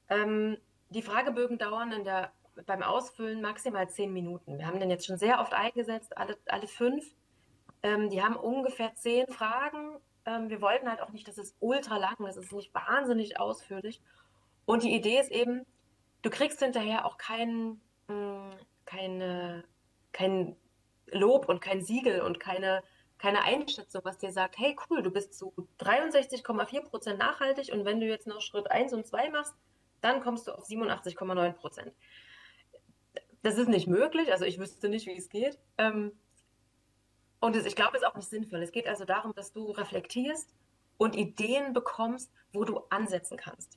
Ähm, Die Fragebögen dauern beim Ausfüllen maximal 10 Minuten. Wir haben den jetzt schon sehr oft eingesetzt, alle 5. Die haben ungefähr 10 Fragen. Wir wollten halt auch nicht, dass es ultra lang ist. Es ist nicht wahnsinnig ausführlich. Und die Idee ist eben, du kriegst hinterher auch keine, kein Lob und kein Siegel und keine Einschätzung, was dir sagt, hey cool, du bist zu 63,4% nachhaltig und wenn du jetzt noch Schritt 1 und 2 machst, dann kommst du auf 87,9%. Das ist nicht möglich, also ich wüsste nicht, wie es geht. Ich glaube, es ist auch nicht sinnvoll. Es geht also darum, dass du reflektierst und Ideen bekommst, wo du ansetzen kannst.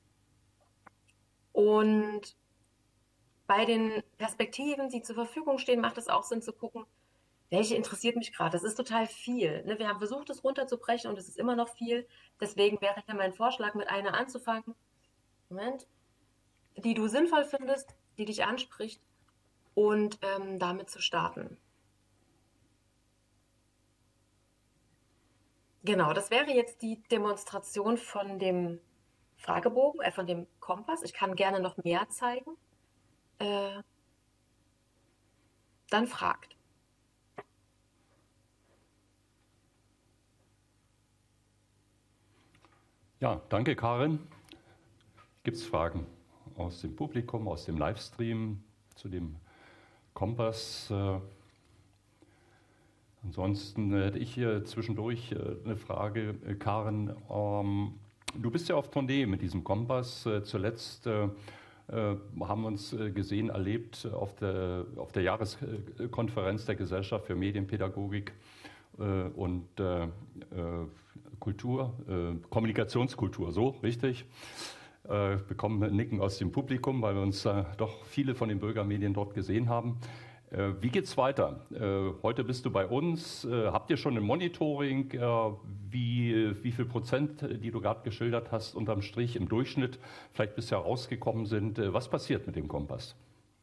Und bei den Perspektiven, die zur Verfügung stehen, macht es auch Sinn zu gucken, welche interessiert mich gerade. Das ist total viel. Ne? Wir haben versucht, es runterzubrechen und es ist immer noch viel. Deswegen wäre ja mein Vorschlag, mit einer anzufangen, Moment, die du sinnvoll findest, die dich anspricht und damit zu starten. Genau, das wäre jetzt die Demonstration von dem Fragebogen, von dem Kompass. Ich kann gerne noch mehr zeigen. Äh, Dann fragt. Ja, danke Karin. Gibt es Fragen aus dem Publikum, aus dem Livestream zu dem Kompass? Ansonsten hätte ich hier zwischendurch eine Frage, Karin. Du bist ja auf Tournee mit diesem Kompass. Zuletzt haben uns gesehen, erlebt auf der Jahreskonferenz der Gesellschaft für Medienpädagogik und Kultur, Kommunikationskultur, so richtig. Bekommen ein Nicken aus dem Publikum, weil wir uns doch viele von den Bürgermedien dort gesehen haben. Wie geht's weiter? Heute bist du bei uns. Habt ihr schon ein Monitoring? Wie viel Prozent, die du gerade geschildert hast, unterm Strich im Durchschnitt vielleicht bisher rausgekommen sind? Was passiert mit dem Kompass?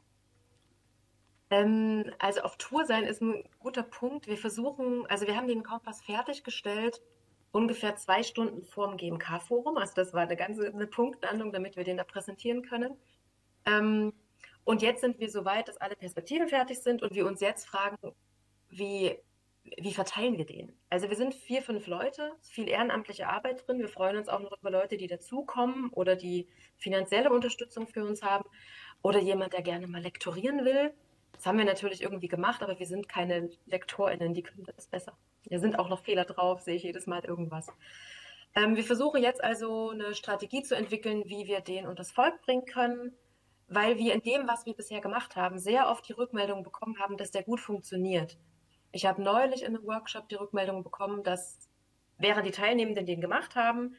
Also auf Tour sein ist ein guter Punkt. Also wir haben den Kompass fertiggestellt, ungefähr 2 Stunden vorm GMK-Forum. Also das war eine Punktlandung, damit wir den da präsentieren können. Ähm, und jetzt sind wir so weit, dass alle Perspektiven fertig sind und wir uns jetzt fragen, wie, wie verteilen wir den? Also wir sind 4, 5 Leute, ist viel ehrenamtliche Arbeit drin. Wir freuen uns auch noch über Leute, die dazukommen oder die finanzielle Unterstützung für uns haben oder jemand, der gerne mal lektorieren will. Das haben wir natürlich irgendwie gemacht, aber wir sind keine LektorInnen, die können das besser. Da sind auch noch Fehler drauf, sehe ich jedes Mal irgendwas. Wir versuchen jetzt also eine Strategie zu entwickeln, wie wir den unters Volk bringen können, weil wir in dem, was wir bisher gemacht haben, sehr oft die Rückmeldung bekommen haben, dass der gut funktioniert. Ich habe neulich in einem Workshop die Rückmeldung bekommen, dass während die Teilnehmenden den gemacht haben,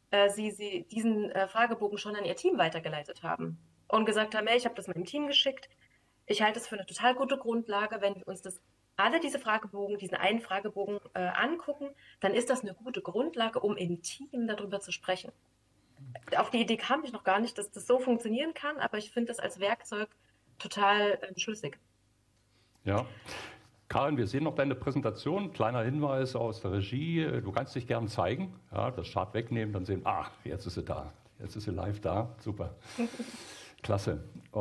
sie diesen Fragebogen schon an ihr Team weitergeleitet haben und gesagt haben, hey, ich habe das meinem Team geschickt. Ich halte es für eine total gute Grundlage, wenn wir uns diesen einen Fragebogen angucken, dann ist das eine gute Grundlage, um im Team darüber zu sprechen. Auf die Idee kam ich noch gar nicht, dass das so funktionieren kann, aber ich finde das als Werkzeug total schlüssig. Ja. Karin, wir sehen noch deine Präsentation. Kleiner Hinweis aus der Regie. Du kannst dich gern zeigen. Ja, das Chart wegnehmen, dann sehen, jetzt ist sie da. Jetzt ist sie live da. Super. Klasse.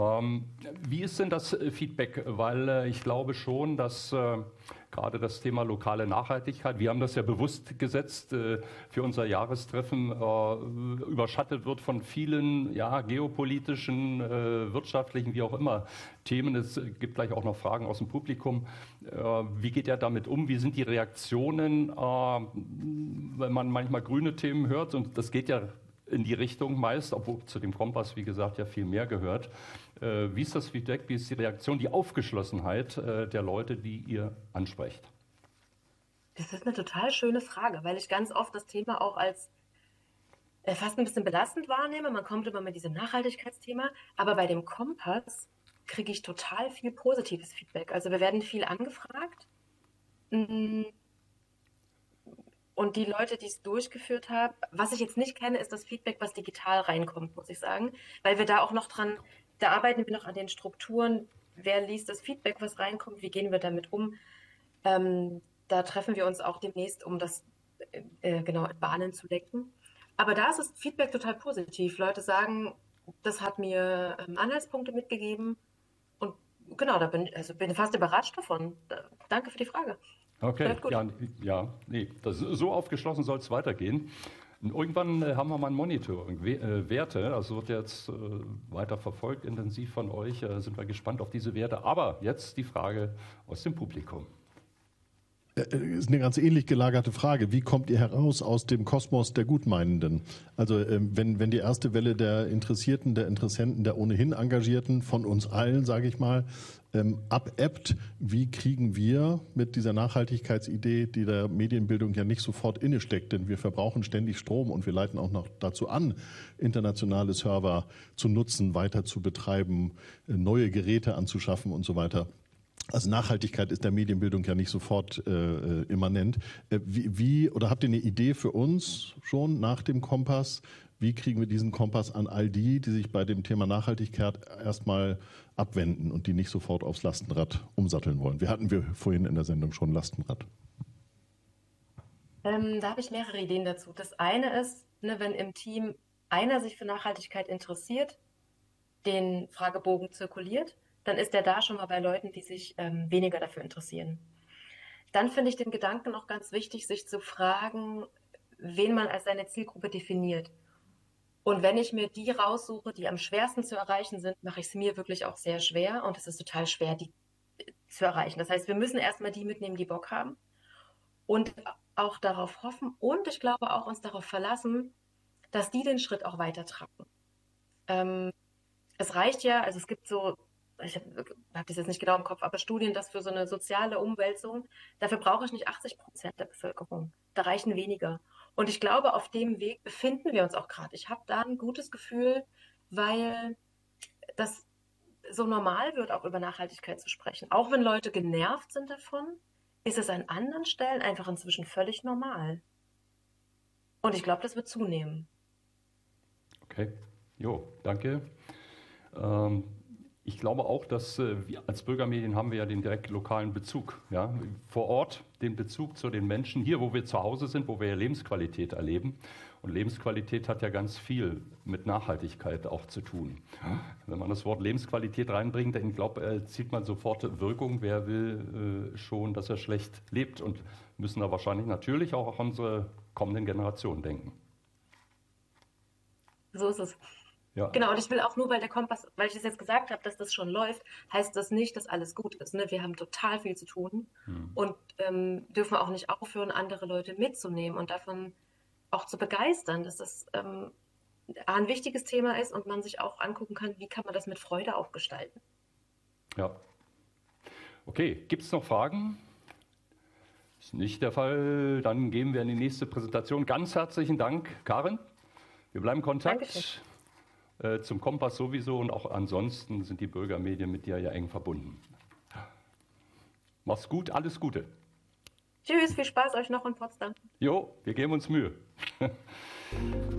Wie ist denn das Feedback? Weil ich glaube schon, dass gerade das Thema lokale Nachhaltigkeit, wir haben das ja bewusst gesetzt für unser Jahrestreffen, überschattet wird von vielen geopolitischen, wirtschaftlichen, wie auch immer, Themen. Es gibt gleich auch noch Fragen aus dem Publikum. Wie geht er damit um? Wie sind die Reaktionen, wenn man manchmal grüne Themen hört? Und das geht ja in die Richtung meist, obwohl zu dem Kompass, wie gesagt, ja viel mehr gehört. Wie ist das Feedback, wie ist die Reaktion, die Aufgeschlossenheit der Leute, die ihr ansprecht? Das ist eine total schöne Frage, weil ich ganz oft das Thema auch als fast ein bisschen belastend wahrnehme. Man kommt immer mit diesem Nachhaltigkeitsthema, aber bei dem Kompass kriege ich total viel positives Feedback. Also wir werden viel angefragt. Mm, Und die Leute, die es durchgeführt haben, was ich jetzt nicht kenne, ist das Feedback, was digital reinkommt, muss ich sagen. Weil wir da auch noch da arbeiten wir noch an den Strukturen. Wer liest das Feedback, was reinkommt? Wie gehen wir damit um? Da treffen wir uns auch demnächst, um das genau in Bahnen zu lenken. Aber da ist das Feedback total positiv. Leute sagen, das hat mir Anhaltspunkte mitgegeben. Und genau, da bin fast überrascht davon. Danke für die Frage. Okay, Läuft gut. ja, ja, nee, so aufgeschlossen soll es weitergehen. Und irgendwann haben wir mal ein Monitoring, Werte, also wird jetzt weiter verfolgt intensiv von euch, sind wir gespannt auf diese Werte. Aber jetzt die Frage aus dem Publikum. Ist eine ganz ähnlich gelagerte Frage. Wie kommt ihr heraus aus dem Kosmos der Gutmeinenden? Also wenn die erste Welle der Interessierten, der Interessenten, der ohnehin Engagierten von uns allen, sage ich mal, abebbt, wie kriegen wir mit dieser Nachhaltigkeitsidee, die der Medienbildung ja nicht sofort innesteckt, denn wir verbrauchen ständig Strom und wir leiten auch noch dazu an, internationale Server zu nutzen, weiter zu betreiben, neue Geräte anzuschaffen und so weiter. Also Nachhaltigkeit ist der Medienbildung ja nicht sofort immanent. Oder habt ihr eine Idee für uns schon nach dem Kompass? Wie kriegen wir diesen Kompass an all die sich bei dem Thema Nachhaltigkeit erstmal abwenden und die nicht sofort aufs Lastenrad umsatteln wollen? Wir vorhin in der Sendung schon Lastenrad. Da habe ich mehrere Ideen dazu. Das eine ist, ne, wenn im Team einer sich für Nachhaltigkeit interessiert, den Fragebogen zirkuliert, dann ist er da schon mal bei Leuten, die sich weniger dafür interessieren. Dann finde ich den Gedanken auch ganz wichtig, sich zu fragen, wen man als seine Zielgruppe definiert. Und wenn ich mir die raussuche, die am schwersten zu erreichen sind, mache ich es mir wirklich auch sehr schwer. Und es ist total schwer, die zu erreichen. Das heißt, wir müssen erstmal die mitnehmen, die Bock haben. Und auch darauf hoffen und ich glaube auch uns darauf verlassen, dass die den Schritt auch weitertragen. Ähm, Es reicht ja, also es gibt so, ich hab das jetzt nicht genau im Kopf, aber Studien, dass für so eine soziale Umwälzung, dafür brauche ich nicht 80% der Bevölkerung. Da reichen weniger. Und ich glaube, auf dem Weg befinden wir uns auch gerade. Ich habe da ein gutes Gefühl, weil das so normal wird, auch über Nachhaltigkeit zu sprechen. Auch wenn Leute genervt sind davon, ist es an anderen Stellen einfach inzwischen völlig normal. Und ich glaube, das wird zunehmen. Okay, jo, danke. Ähm, Ich glaube auch, dass wir als Bürgermedien haben wir ja den direkt lokalen Bezug, ja, vor Ort den Bezug zu den Menschen hier, wo wir zu Hause sind, wo wir ja Lebensqualität erleben. Und Lebensqualität hat ja ganz viel mit Nachhaltigkeit auch zu tun. Wenn man das Wort Lebensqualität reinbringt, dann zieht man sofort Wirkung. Wer will schon, dass er schlecht lebt? Und müssen da wahrscheinlich natürlich auch an unsere kommenden Generationen denken. So ist es. Ja, Genau, und ich will auch nur, weil der Kompass, weil ich das jetzt gesagt habe, dass das schon läuft, heißt das nicht, dass alles gut ist. Ne? Wir haben total viel zu tun und dürfen auch nicht aufhören, andere Leute mitzunehmen und davon auch zu begeistern, dass das ein wichtiges Thema ist und man sich auch angucken kann, wie kann man das mit Freude auch gestalten. ja. Okay, gibt es noch Fragen? Ist nicht der Fall. Dann gehen wir in die nächste Präsentation. Ganz herzlichen Dank, Karin. Wir bleiben in Dankeschön. Kontakt. Zum Kompass sowieso und auch ansonsten sind die Bürgermedien mit dir ja eng verbunden. Mach's gut, alles Gute. Tschüss, viel Spaß euch noch in Potsdam. Jo, wir geben uns Mühe.